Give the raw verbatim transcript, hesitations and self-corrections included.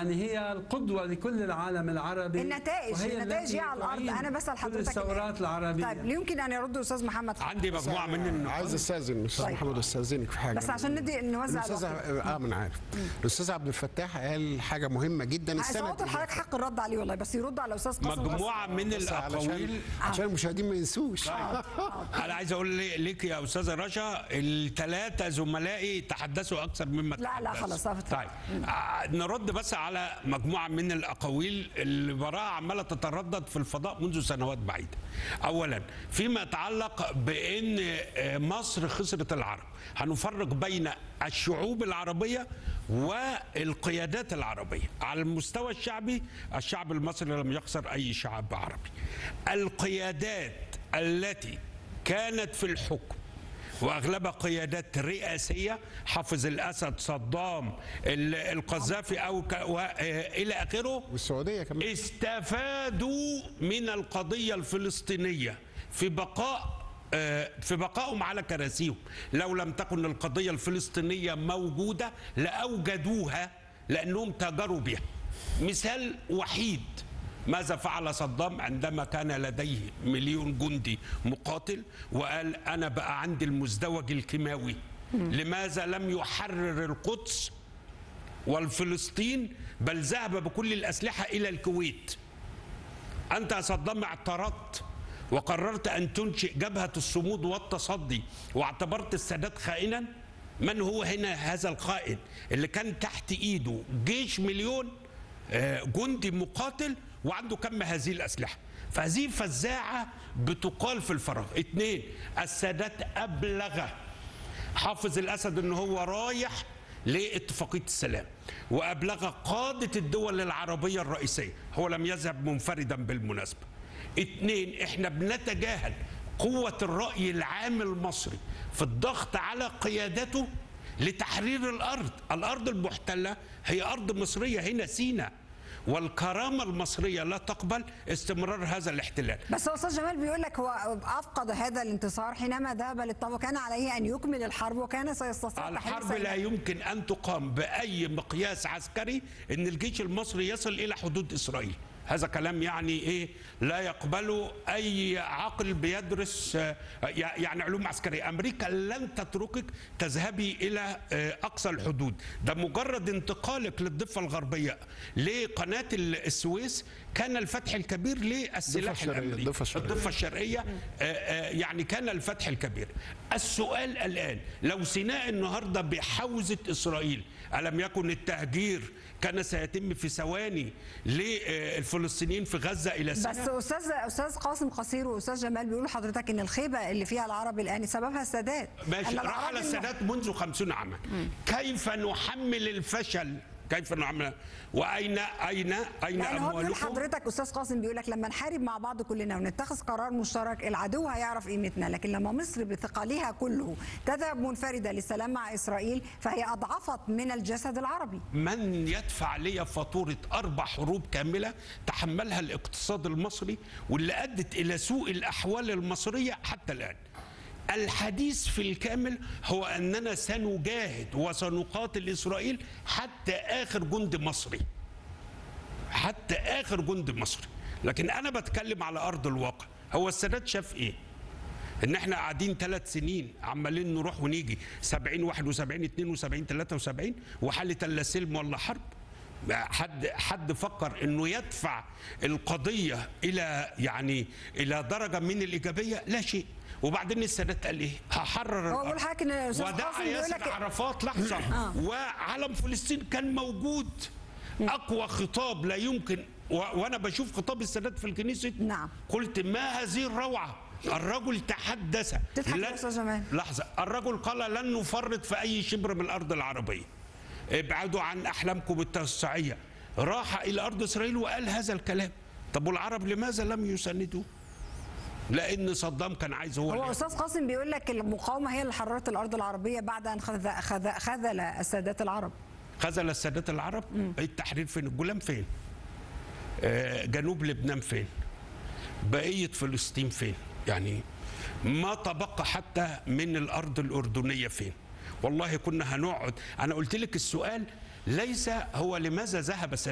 يعني هي القدوة لكل العالم العربي. النتائج النتائج هي على الارض. انا بسال حضرتك كل الثورات العربية. طيب يمكن ان يرد استاذ محمد؟ عندي مجموعه من عايز استاذن استاذ طيب. محمد، استاذنك في حاجه بس عشان ندي نوزع الاستاذ اه ما انا عارف. الاستاذ عبد الفتاح قال حاجه مهمه جدا السنه دي حضرتك حق الرد عليه والله، بس يرد على استاذ قاسم. مجموعه من الاقاويل عشان المشاهدين ما ينسوش. انا عايز اقول ليك يا استاذه رشا، الثلاثه زملائي تحدثوا اكثر مما لا لا خلاص. طيب نرد بس على مجموعه من الاقاويل اللي وراها عماله تتردد في الفضاء منذ سنوات بعيده. اولا فيما يتعلق بان مصر خسرت العرب، هنفرق بين الشعوب العربيه والقيادات العربيه. على المستوى الشعبي الشعب المصري لم يخسر اي شعب عربي. القيادات التي كانت في الحكم واغلبها قيادات رئاسيه، حافظ الاسد، صدام، القذافي او ك... و... الى اخره، والسعوديه كمان، استفادوا من القضيه الفلسطينيه في بقاء في بقائهم على كراسيهم. لو لم تكن القضيه الفلسطينيه موجوده لاوجدوها لانهم تاجروا بها. مثال وحيد، ماذا فعل صدام عندما كان لديه مليون جندي مقاتل وقال أنا بقى عندي المزدوج الكيماوي؟ لماذا لم يحرر القدس والفلسطين بل ذهب بكل الأسلحة إلى الكويت؟ أنت يا صدام اعترضت وقررت أن تنشئ جبهة الصمود والتصدي واعتبرت السادات خائنا. من هو هنا هذا الخائن اللي كان تحت إيده جيش مليون جندي مقاتل وعنده كم هذه الأسلحة؟ فهذه فزاعة بتقال في الفراغ. اثنين، السادات أبلغ حافظ الأسد أنه هو رايح لاتفاقية السلام، وأبلغ قادة الدول العربية الرئيسية، هو لم يذهب منفردا بالمناسبة. اثنين، احنا بنتجاهل قوة الرأي العام المصري في الضغط على قيادته لتحرير الأرض. الأرض المحتلة هي أرض مصرية، هنا سيناء، والكرامة المصرية لا تقبل استمرار هذا الاحتلال. بس أستاذ جمال بيقول لك هو أفقد هذا الانتصار حينما ذهب للطابة، وكان عليه أن يكمل الحرب وكان سيستطيع. الحرب لا يمكن أن تقام بأي مقياس عسكري إن الجيش المصري يصل إلى حدود إسرائيل. هذا كلام يعني ايه لا يقبله اي عقل بيدرس يعني علوم عسكريه. امريكا لن تتركك تذهبي الى اقصى الحدود، ده مجرد انتقالك للضفه الغربيه لقناه السويس كان الفتح الكبير للسلاح الامريكي. الضفه الشرقيه يعني كان الفتح الكبير. السؤال الان لو سيناء النهارده بحوزه اسرائيل، الم يكن التهجير كان سيتم في ثواني للفلسطينيين في غزه الى سيناء؟ بس استاذ استاذ قاسم قصير واستاذ جمال بيقولوا لحضرتك ان الخيبه اللي فيها العرب الان سببها السادات. ماشي، رحل السادات منذ خمسين عاما. كيف نحمل الفشل؟ كيف نعمل؟ واين اين اين اموالكم؟ حضرتك استاذ قاسم بيقول لك لما نحارب مع بعض كلنا ونتخذ قرار مشترك العدو هيعرف قيمتنا، لكن لما مصر بثقلها كله تذهب منفرده للسلام مع اسرائيل فهي اضعفت من الجسد العربي. من يدفع لي فاتوره اربع حروب كامله تحملها الاقتصاد المصري واللي ادت الى سوء الاحوال المصريه حتى الان؟ الحديث في الكامل هو أننا سنجاهد وسنقاتل إسرائيل حتى آخر جند مصري، حتى آخر جند مصري. لكن أنا بتكلم على أرض الواقع. هو السادات شاف إيه؟ إن إحنا قاعدين ثلاث سنين عمالين نروح ونيجي سبعين واحد وسبعين اثنين وسبعين ثلاثة وسبعين وحالة لا سلم ولا حرب؟ حد حد فكر انه يدفع القضيه الى يعني الى درجه من الايجابيه؟ لا شيء. وبعدين السادات قال ايه؟ هحرر هو بقول حضرتك ان الاستاذ ودعا ياسر عرفات لحظه آه. وعلم فلسطين كان موجود. اقوى خطاب لا يمكن و... وانا بشوف خطاب السادات في الكنيسه نعم قلت ما هذه الروعه. الرجل تحدث لن... لحظه الرجل قال لن نفرط في اي شبر من الارض العربيه، ابعدوا عن احلامكم التوسعيه. راح الى ارض اسرائيل وقال هذا الكلام. طب والعرب لماذا لم يساندوه؟ لان صدام كان عايز هو هو استاذ قاسم بيقول لك المقاومه هي اللي حررت الارض العربيه بعد ان خذل السادات العرب. خذل السادات العرب؟ م. التحرير فين؟ الجولان فين؟ آه جنوب لبنان فين؟ بقيه فلسطين فين؟ يعني ما تبقى حتى من الارض الاردنيه فين؟ والله كنا هنقعد. انا قلت لك السؤال ليس هو لماذا ذهب